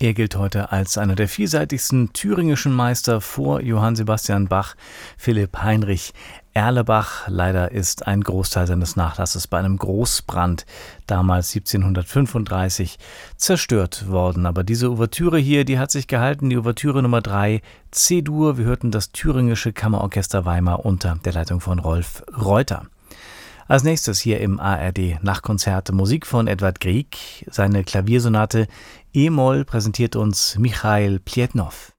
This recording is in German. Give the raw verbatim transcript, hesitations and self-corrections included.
Er gilt heute als einer der vielseitigsten thüringischen Meister vor Johann Sebastian Bach, Philipp Heinrich Erlebach. Leider ist ein Großteil seines Nachlasses bei einem Großbrand, damals siebzehnhundertfünfunddreißig, zerstört worden. Aber diese Ouvertüre hier, die hat sich gehalten, die Ouvertüre Nummer drei, C-Dur. Wir hörten das Thüringische Kammerorchester Weimar unter der Leitung von Rolf Reuter. Als nächstes hier im A R D Nachtkonzert Musik von Edward Grieg. Seine Klaviersonate E-Moll präsentiert uns Michail Pletnov.